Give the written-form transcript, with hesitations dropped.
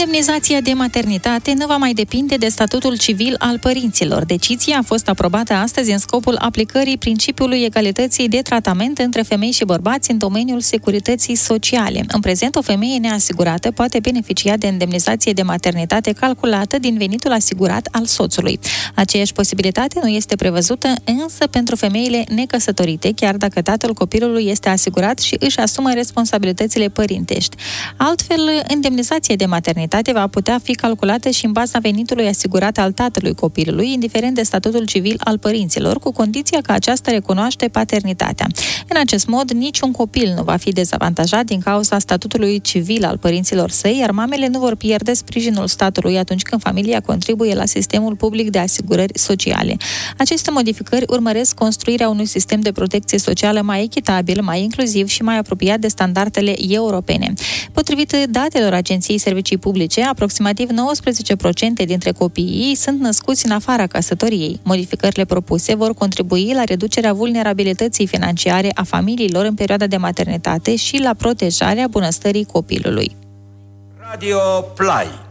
Indemnizația de maternitate nu va mai depinde de statutul civil al părinților. Decizia a fost aprobată astăzi în scopul aplicării principiului egalității de tratament între femei și bărbați în domeniul securității sociale. În prezent, o femeie neasigurată poate beneficia de indemnizație de maternitate calculată din venitul asigurat al soțului. Aceeași posibilitate nu este prevăzută însă pentru femeile necăsătorite, chiar dacă tatăl copilului este asigurat și își asumă responsabilitățile părintești. Altfel, indemnizația de maternitate va putea fi calculată și în baza venitului asigurat al tatălui copilului, indiferent de statutul civil al părinților, cu condiția că aceasta recunoaște paternitatea. În acest mod, niciun copil nu va fi dezavantajat din cauza statutului civil al părinților săi, iar mamele nu vor pierde sprijinul statului atunci când familia contribuie la sistemul public de asigurări sociale. Aceste modificări urmăresc construirea unui sistem de protecție socială mai echitabil, mai inclusiv și mai apropiat de standardele europene. Potrivit datelor Agenției Servicii Publice, aproximativ 19% dintre copiii sunt născuți în afara căsătoriei. Modificările propuse vor contribui la reducerea vulnerabilității financiare a familiilor în perioada de maternitate și la protejarea bunăstării copilului. Radio Play.